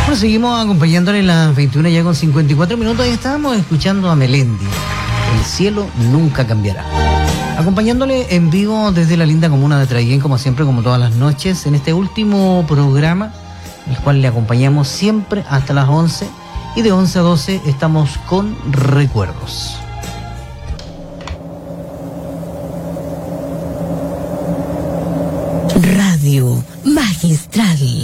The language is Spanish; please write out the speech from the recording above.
Bueno, seguimos acompañándole las 21 ya con 54 minutos y estábamos escuchando a Melendi. El cielo nunca cambiará. Acompañándole en vivo desde la linda comuna de Traiguén, como siempre, como todas las noches, en este último programa, el cual le acompañamos siempre hasta las 11, y de 11 a 12 estamos con recuerdos. Radio Magistral.